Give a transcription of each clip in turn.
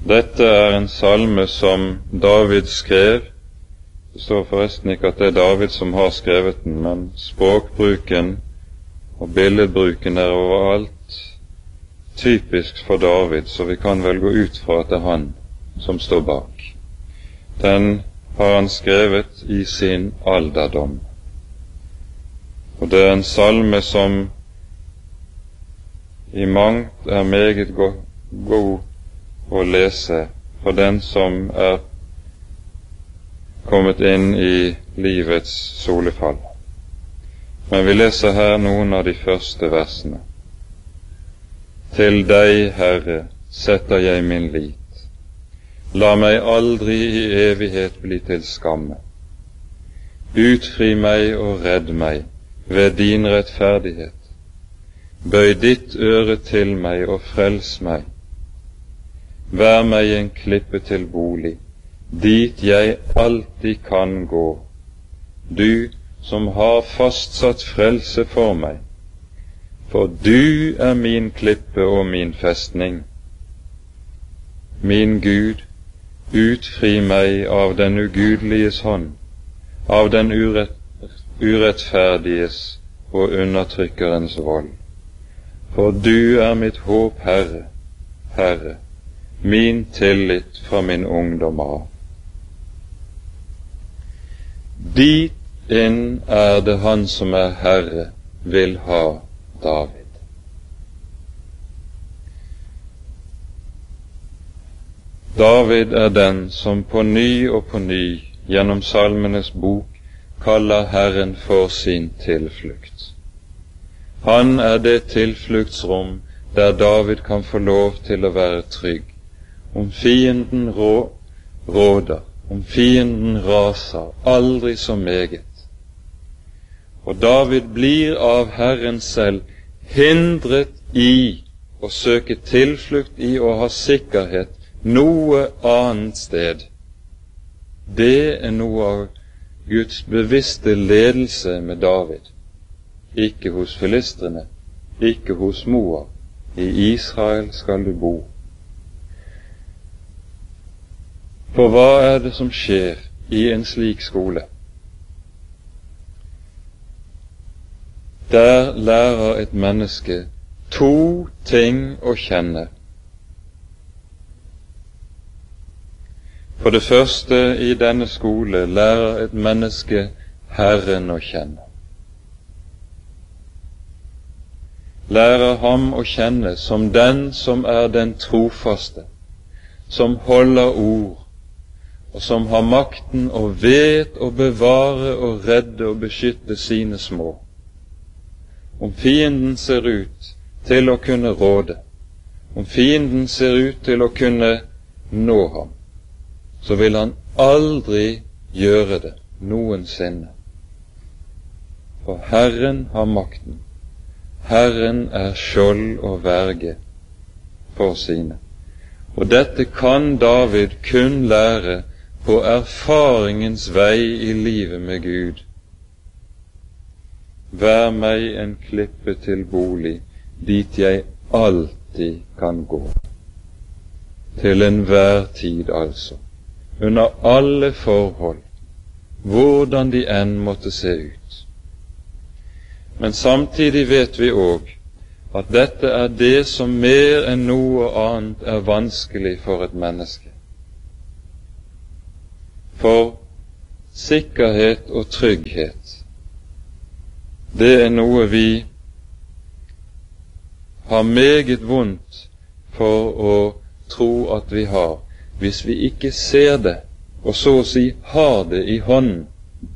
Dette er en salme som David skrev. Det står forresten ikke at det er David som har skrevet den, men språkbruken og billedbruken er overalt typisk for David, så vi kan vel gå ut fra at det er han som står bak. Den har han skrevet i sin alderdom. Og det er en salme som i mangt er meget god å lese for den som er kommet inn i livets solefall. Men vi leser her noen av de første versene. Til deg, Herre, setter jeg min lit. La meg aldri i evighet bli til skamme. Utfri meg og redd meg ved din rettferdighet. Bøy ditt øre til meg og frels meg. Vær meg en klippe til bolig, dit jeg alltid kan gå. Du som har fastsatt frelse for meg, for du er min klippe og min festning. Min Gud, utfri meg av den ugudeliges hånd, av den urettferdiges og undertrykkerens vold. For du er mitt håp, Herre, Herre, min tillit fra min ungdom av. Dit inn er det han som er Herre, vil ha David. David er den som på ny og på ny gjennom salmenes bok kaller Herren for sin tilflukt. Han er det tilfluktsrom der David kan få lov til å være trygg. Om fienden råder, om fienden raser, aldri så meget. Og David blir av Herren selv hindret i å søke tilflukt i å ha sikkerhet noe annet sted. Det er noe av Guds bevisste ledelse med David. Ikke hos filistrene, ikke hos Moab. I Israel skal du bo. For hva er det som skjer i en slik skole? Der lærer et menneske to ting å kjenne. For det første, i denne skole lærer et menneske Herren å kjenne. Lærer ham å kjenne som den som er den trofaste, som holder ord, og som har makten og vet å bevare og redde og beskytte sine små. Om fienden ser ut til å kunne råde, om fienden ser ut til å kunne nå ham, så vil han aldri gjøre det noensinne. For Herren har makten. Herren er skjold og verge for sine. Og dette kan David kun lære på erfaringens vei i livet med Gud. Vær meg en klippe til bolig, dit jeg alltid kan gå. Til enhver tid altså, under alle forhold, hvordan de enn måtte se ut. Men samtidig vet vi òg at dette er det som mer enn noe annet er vanskelig for et menneske. For sikkerhet og trygghet, det er noe vi har meget vondt for å tro at vi har, hvis vi ikke ser det, og så å si har det i hånden.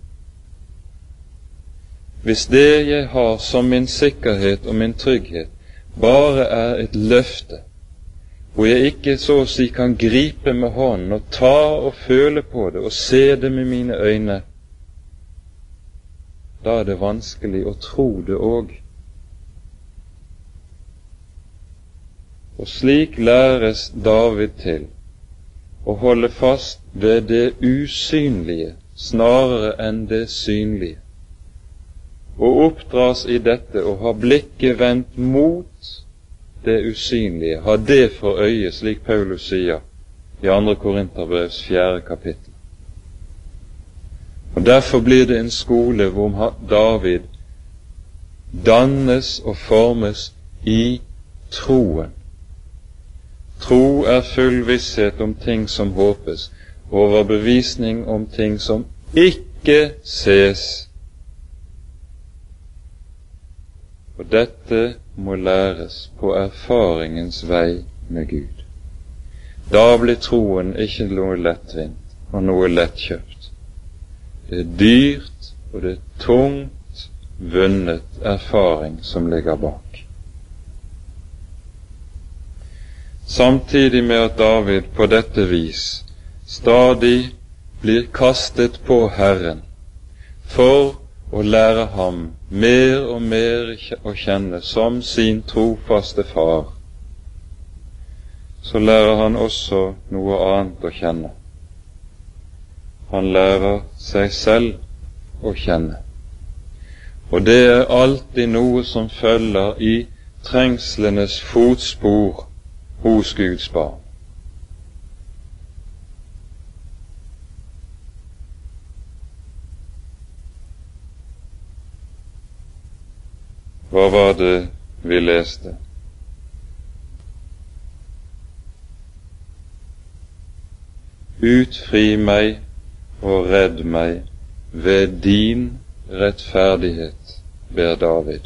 Hvis det jeg har som min sikkerhet og min trygghet bare er et løfte, hvor jeg ikke så å si kan gripe med hånden og ta og føle på det og se det med mine øyne, da er det vanskelig å tro det òg. Og slik læres David til å holde fast ved det usynlige snarere enn det synlige, og oppdras i dette og ha blikket vendt mot det usynlige, ha det for øye, slik Paulus sier, i 2. Korinterbrevs 4. kapittel. Og derfor blir det en skole hvor David dannes og formes i troen. Tro er full visshet om ting som håpes, overbevisning om ting som ikke ses. Og dette må læres på erfaringens vei med Gud. Da blir troen ikke noe lettvint og noe lettkjøpt. Det er dyrt og det er tungt vunnet erfaring som ligger bak. Samtidig med at David på dette vis stadig blir kastet på Herren for å lære ham mer og mer å kjenne som sin trofaste far, så lærer han også noe annet å kjenne. Han lærer seg selv å kjenne. Og det er alltid noe som følger i trengslenes fotspor hos Guds barn. Hva var det vi leste? Utfri meg og redd meg ved din rettferdighet, ber David.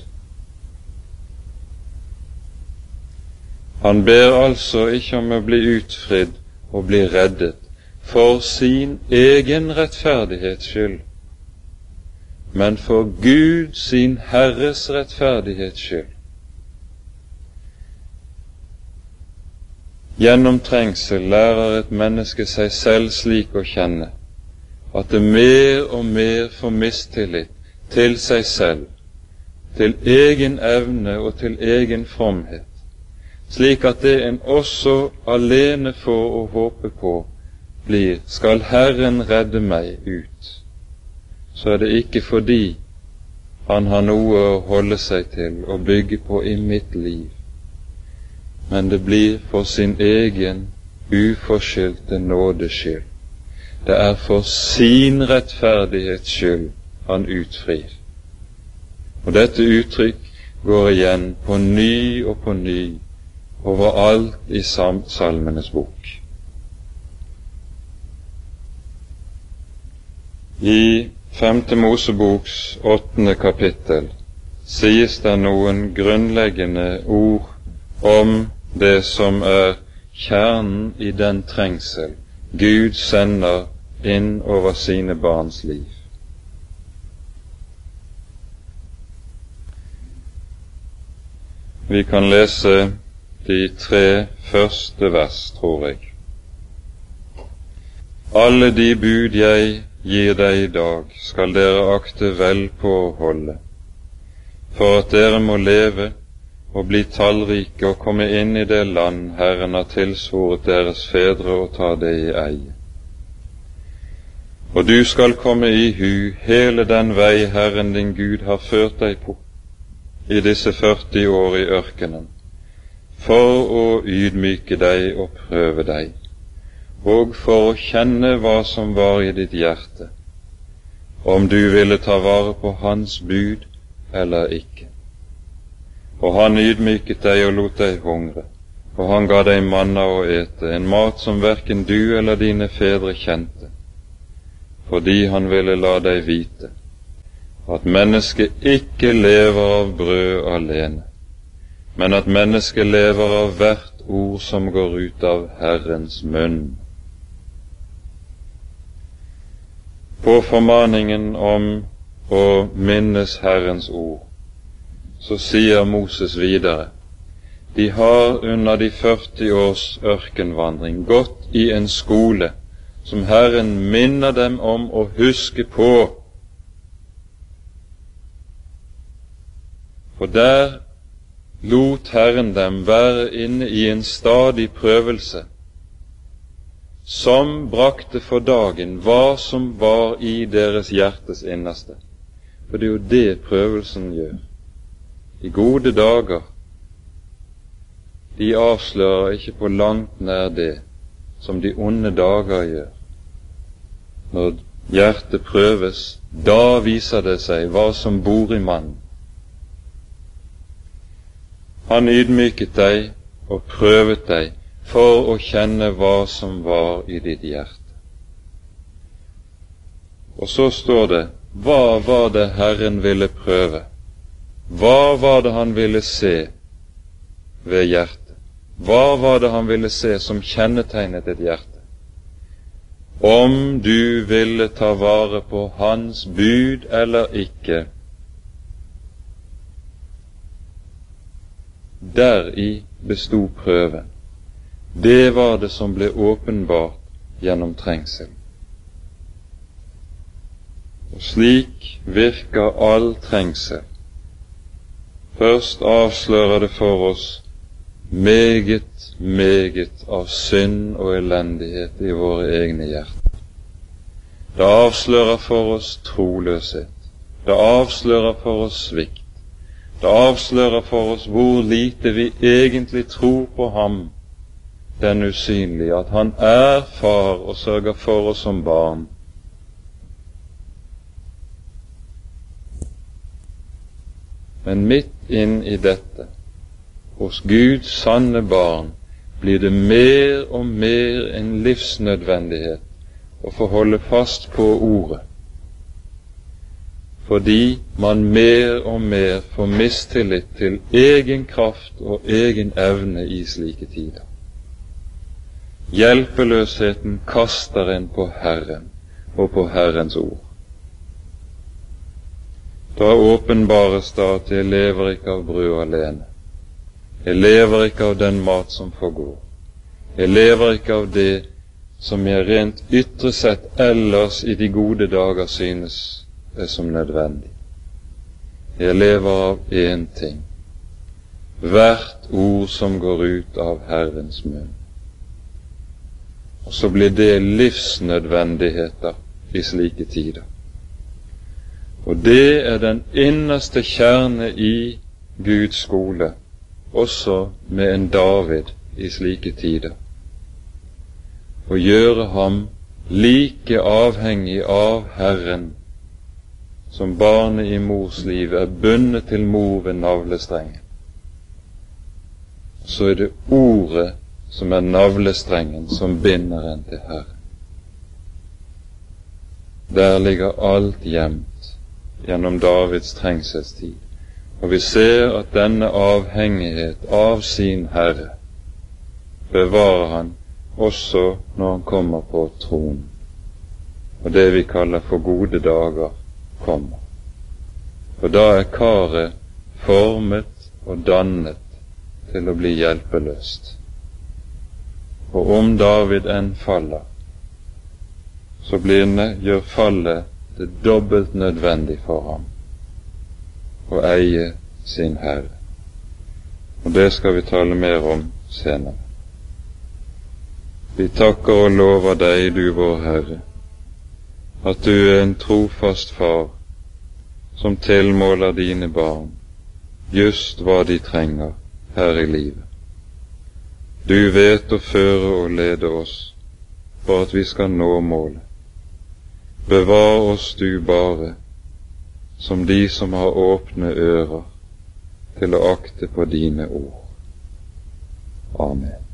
Han ber altså ikke om å bli utfridd og bli reddet for sin egen rettferdighets skyld, men for Gud sin Herres rettferdighets skyld. Gjennom trengsel lærer et menneske seg selv slik å kjenne at det mer og mer får mistillit til seg selv, til egen evne og til egen fromhet, slik at det en også alene får å håpe på blir: skal Herren redde meg ut, så er det ikke fordi han har noe å holde seg til og bygge på i mitt liv, men det blir for sin egen uforskyldte nådes skyld. Det er for sin rettferdighets skyld han utfrir. Og dette uttrykk går igjen på ny og på ny overalt i Salmenes bok. I 5. Moseboks 8. kapittel sies det noen grunnleggende ord om det som er kjernen i den trengsel Gud sender inn over sine barns liv. Vi kan lese de 3 første vers, tror jeg. Alle de bud jeg gir deg i dag, skal dere akte vel på å holde, for at dere må leve og bli tallrike og komme inn i det land Herren har tilsvoret deres fedre å ta det i eie. Og du skal komme i hu hele den vei Herren din Gud har ført deg på i disse 40 år i ørkenen, for å ydmyke deg og prøve deg, og for å kjenne hva som var i ditt hjerte, om du ville ta vare på hans bud eller ikke. Og han ydmyket deg og lot deg hungre, og han ga deg manna å ete, en mat som hverken du eller dine fedre kjente, fordi han ville la deg vite at mennesket ikke lever av brød alene, men at mennesket lever av hvert ord som går ut av Herrens munn. På formaningen om å minnes Herrens ord, så sier Moses videre: de har under de 40 års ørkenvandring gått i en skole som Herren minner dem om å huske på. For der lot Herren dem være inne i en stadig prøvelse som brakte for dagen hva som var i deres hjertes innerste. For det er jo det prøvelsen gjør. De gode dager, de avslører ikke på langt nær det som de onde dager gjør. Når hjertet prøves, da viser det seg hva som bor i mannen. Han ydmyket deg og prøvet deg for å kjenne hva som var i ditt hjerte. Og så står det, hva var det Herren ville prøve? Hva var det han ville se ved hjertet? Hva var det han ville se som kjennetegnet et hjerte? Om du ville ta vare på hans bud eller ikke. Deri bestod prøven. Det var det som ble åpenbart gjennom trengsel. Og slik virker all trengsel. Først avslører det for oss meget, meget av synd og elendighet i våre egne hjerter. Det avslører for oss troløshet. Det avslører for oss svikt. Det avslører for oss hvor lite vi egentlig tror på ham, den usynlige, at han er far og sørger for oss som barn. Men midt inn i dette, hos Guds sanne barn, blir det mer og mer en livsnødvendighet å få holde fast på ordet, fordi man mer og mer får mistillit til egen kraft og egen evne i slike tider. Hjelpeløsheten kaster en på Herren og på Herrens ord. Da åpenbares det at jeg lever ikke av brød alene. Jeg lever ikke av den mat som forgår. Jeg lever ikke av det som jeg rent ytre sett ellers i de gode dager synes er som nødvendig. Jeg lever av én ting, hvert ord som går ut av Herrens munn. Og så blir det livsnødvendigheter i slike tider. Og det er den innerste kjerne i Guds skole, også med en David i slike tider. Å gjøre ham like avhengig av Herren som barnet i mors liv er bundet til mor ved navlestrengen. Så er det ordet som er navlestrengen som binder en til Herren. Der ligger alt gjemt gjennom Davids trengselstid, og vi ser at denne avhengighet av sin Herre bevarer han også når han kommer på tronen, og det vi kaller for gode dager kommer. For da er karet formet og dannet til å bli hjelpeløst. Og om David enn faller, så gjør fallet det dobbelt nødvendig for ham å eie sin Herre. Og det skal vi tale mer om senere. Vi takker og lover deg, du vår Herre, at du er en trofast far som tilmåler dine barn just hva de trenger her i livet. Du vet å føre og lede oss for at vi skal nå målet. Bevar oss du bare, som de som har åpne ører til å akte på dine ord. Amen.